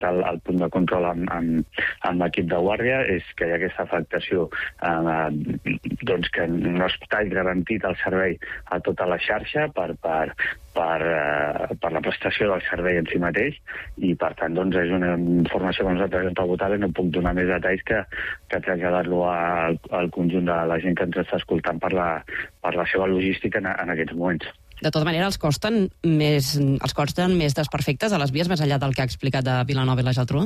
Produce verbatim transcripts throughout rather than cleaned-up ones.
el, el punt de control amb, amb, amb l'equip de guàrdia és que hi ha aquesta afectació eh, doncs que no està garantit el servei a tota la xarxa per, per, per, eh, per la prestació del servei en si mateix i per tant doncs, és una informació que nosaltres hem rebut i no puc donar més detalls que, que traslladar-lo al, al conjunt de la gent que ens està escoltant per la, per la seva logística en, en aquests moments. De tota manera, els costen més, els costen més desperfectes a les vies, més enllà del que ha explicat de Vilanova i la Geltrú?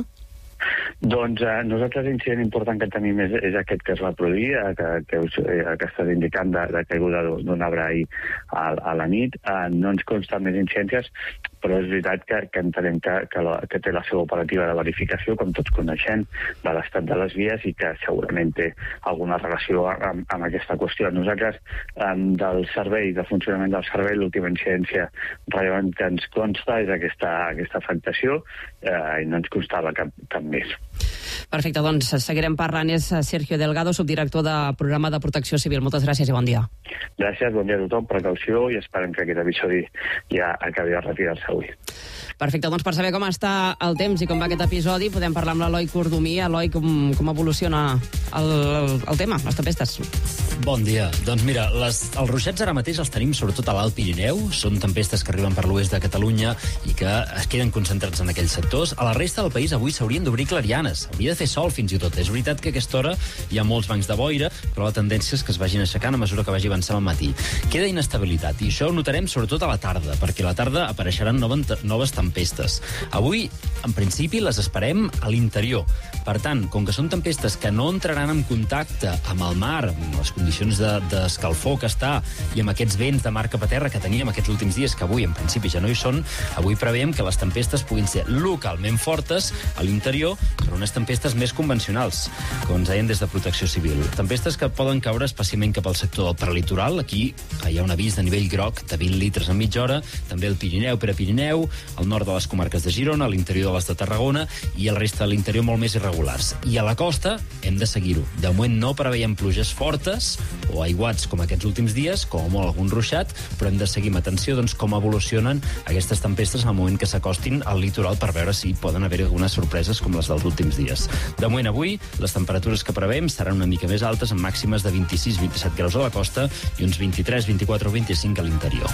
Doncs eh, nosaltres l'incident important que tenim és, és aquest que es va produir, eh, que, que, us, eh, que estàs indicant de, de caiguda d'un arbre ahir a, a la nit. Eh, no ens consten més incidències, però és veritat que, que entenem que, que, la, que té la seva operativa de verificació, com tots coneixem, de l'estat de les vies i que segurament té alguna relació amb, amb aquesta qüestió. Nosaltres, eh, del servei, de funcionament del servei, l'última incidència rellevant que ens consta és aquesta, aquesta afectació eh, i no ens constava cap, cap més. Perfecte, doncs seguirem parlant. És Sergio Delgado, subdirector de Programa de Protecció Civil. Moltes gràcies i bon dia. Gràcies, bon dia a tothom, precaució i esperem que aquest episodi ja acabi de retirar-se avui. Perfecte, doncs per saber com està el temps i com va aquest episodi podem parlar amb l'Eloi Cordomí. Eloi, com, com evoluciona el, el, el tema, les tempestes? Bon dia. Doncs mira, les, els ruixats ara mateix els tenim sobretot a l'Alt Pirineu. Són tempestes que arriben per l'oest de Catalunya i que es queden concentrats en aquells sectors. A la resta del país avui s'haurien d'obrir clarianes. Hauria de fer sol fins i tot. És veritat que a aquesta hora hi ha molts bancs de boira, però la tendència és que es vagin aixecant a mesura que vagi avançant al matí. Queda inestabilitat i això ho notarem sobretot a la tarda, perquè a la tarda apareixeran noves, noves tempestes. Avui, en principi, les esperem a l'interior. Per tant, com que són tempestes que no entraran en contacte amb el mar, amb les condicions d'escalfor de, que està i amb aquests vents de mar cap a terra que teníem aquests últims dies, que avui en principi ja no hi són, avui preveiem que les tempestes puguin ser localment fortes a l'interior, però unes tempestes més convencionals, com ens deien des de Protecció Civil. Tempestes que poden caure especialment cap al sector del prelitoral. Aquí hi ha un avís de nivell groc de vint litres en mitja hora, també el Pirineu, Prepirineu, al nord de les comarques de Girona, a l'interior de les de Tarragona i el resta de l'interior molt més irregulars. I a la costa hem de seguir-ho. De moment no preveiem pluges fortes o aiguats com aquests últims dies, com a molt algun ruixat, però hem de seguir amb atenció doncs, com evolucionen aquestes tempestes en el moment que s'acostin al litoral per veure si poden haver algunes sorpreses com les dels últims dies. De moment avui, les temperatures que preveiem seran una mica més altes, amb màximes de vint-i-sis a vint-i-set graus a la costa i uns vint-i-tres, vint-i-quatre o vint-i-cinc a l'interior.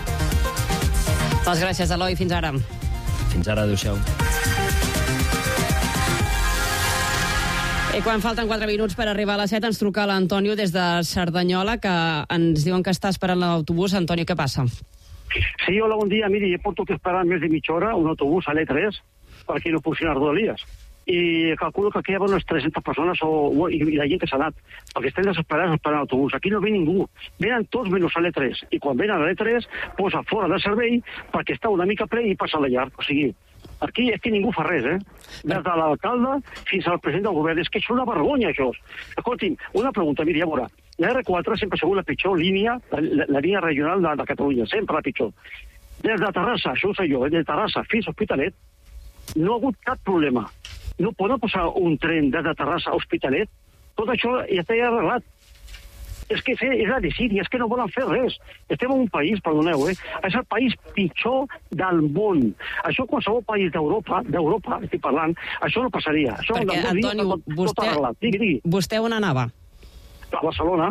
Moltes gràcies, Eloi. Fins ara. Fins ara, adéu-siau. I quan falten quatre minuts per arribar a les set ens truca l'Antonio des de Cerdanyola, que ens diuen que està esperant l'autobús. Antonio, què passa? Sí, hola, bon dia. Miri, porto que esperar més de mitja hora un autobús a l'E tres perquè no funciona Rodalies. I calculo que aquí hi ha unes tres-centes persones o, i, i la gent que s'ha anat, perquè estem desesperats esperant l'autobús. Aquí no ve ningú. Venen tots menys a l'E tres. I quan venen a l'E tres, posa fora de servei perquè està una mica ple i passa la llarg. O sigui, aquí és que ningú fa res, eh? Des de l'alcalde fins al president del govern. És que és una vergonya, això. Escolti'm, una pregunta, miri, ja veurà. La erre quatre sempre ha sigut la pitjor línia, la, la línia regional de, de Catalunya, sempre la pitjor. Des de Terrassa, això ho sé jo, des de Terrassa fins a Hospitalet, no ha hagut cap problema. No poden posar un tren des de Terrassa a Hospitalet? Tot això ja està ja arreglat. És que és la desídia, és que no volen fer res. Estem en un país, perdoneu, eh? És el país pitjor del món. Això qualsevol país d'Europa, d'Europa estic parlant, això no passaria. Això perquè, no, Antoni, tot, vostè, tot arreglat. Digui, digui. Vostè on anava? A Barcelona.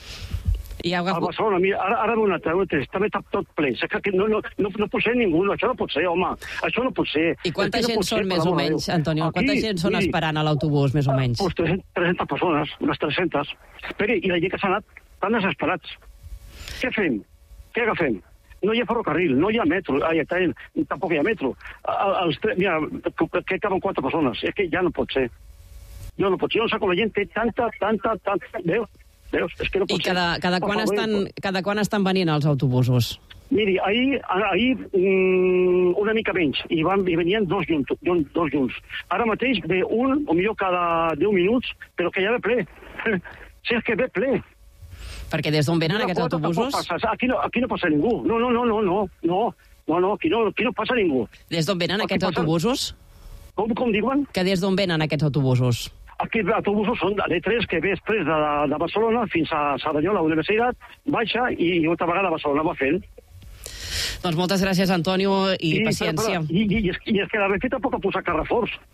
I ha agafat... A Barcelona, mira, ara, ara ve una altra, també està tot ple. No, no, no, no pot ser ningú, això no pot ser, home. Això no pot ser. I quanta gent no són, ser, més o menys, Antonio? Aquí, quanta gent són miri, esperant a l'autobús, més o menys? Pues tres-centes persones, unes tres-centes. Esperi, i la gent que s'ha anat tan desesperats. Què fem? Què agafem? No hi ha ferrocarril, no hi ha metro, ai, tampoc hi ha metro. Els, mira, que caben quatre persones. És que ja no pot ser. Jo no pot ser. Jo no sé com la gent té tanta, tanta, tanta... Veus? Veus? És que no pot I cada, ser. cada, quan estan, cada quan estan venint els autobusos? Miri, ahir, ahir mm, una mica menys, i, van, i venien dos junts, dos junts. Ara mateix ve un, o millor cada deu minuts, però que ja ve ple. Si és que ve ple. Perquè des d'on venen aquests autobusos? Aquí no, aquí no passa ningú. No, no, no, no, no, no, no, no, aquí no, aquí no passa ningú. Des d'on venen aquests autobusos? Com, com diuen? Que des d'on venen aquests autobusos? Aquests autobusos són de l'E tres, que ve després de, de Barcelona fins a Cerdanyola, a la Universitat, baixa i, i altra vegada a Barcelona va fent. Doncs moltes gràcies, Antonio, i, I paciència. Però, però, i, i, és, I és que la Renfe tampoc ha posat cap reforç.